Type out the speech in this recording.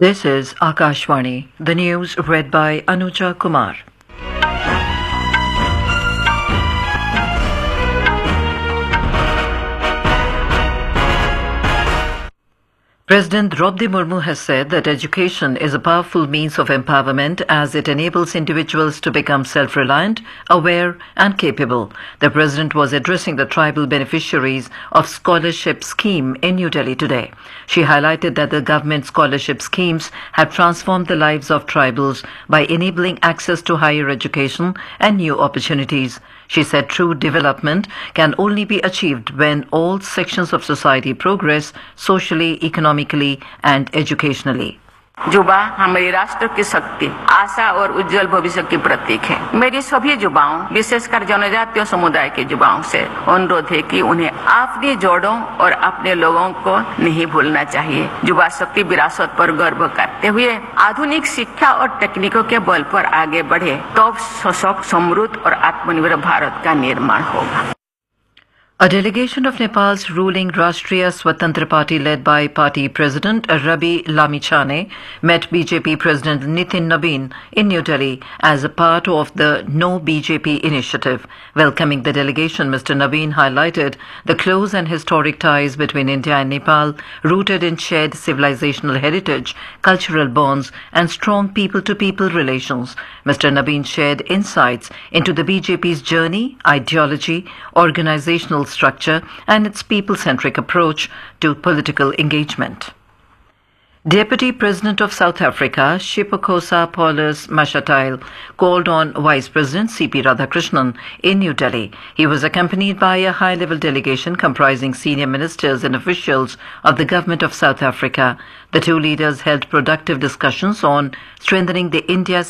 This is Akashvani, the news read by Anuja Kumar. President Draupadi Murmu has said that education is a powerful means of empowerment as it enables individuals to become self-reliant, aware and capable. The President was addressing the tribal beneficiaries of scholarship scheme in New Delhi today. She highlighted that the government scholarship schemes have transformed the lives of tribals by enabling access to higher education and new opportunities. She said true development can only be achieved when all sections of society progress socially, economically and educationally. युवा हमारे राष्ट्र की शक्ति, आशा और उज्जवल भविष्य की प्रतीक है। मेरी सभी युवाओं, विशेषकर जनजातीय समुदाय के युवाओं से अनुरोध है कि उन्हें अपनी जड़ों और अपने लोगों को नहीं भूलना चाहिए। युवा शक्ति विरासत पर गर्व करते हुए आधुनिक शिक्षा और तकनीकों के बल पर आगे बढ़े, तब सशक्त, समृद्ध और आत्मनिर्भर भारत का निर्माण होगा। A delegation of Nepal's ruling Rashtriya Swatantra Party led by party president Rabi Lamichhane met BJP President Nitin Nabin in New Delhi as a part of the No BJP initiative. Welcoming the delegation, Mr. Nabin highlighted the close and historic ties between India and Nepal, rooted in shared civilizational heritage, cultural bonds and strong people-to-people relations. Mr. Nabin shared insights into the BJP's journey, ideology, organizational structure and its people-centric approach to political engagement. Deputy President of South Africa, Sipokosa Paulus Mashatile, called on Vice President C.P. Radhakrishnan in New Delhi. He was accompanied by a high-level delegation comprising senior ministers and officials of the government of South Africa. The two leaders held productive discussions on strengthening the India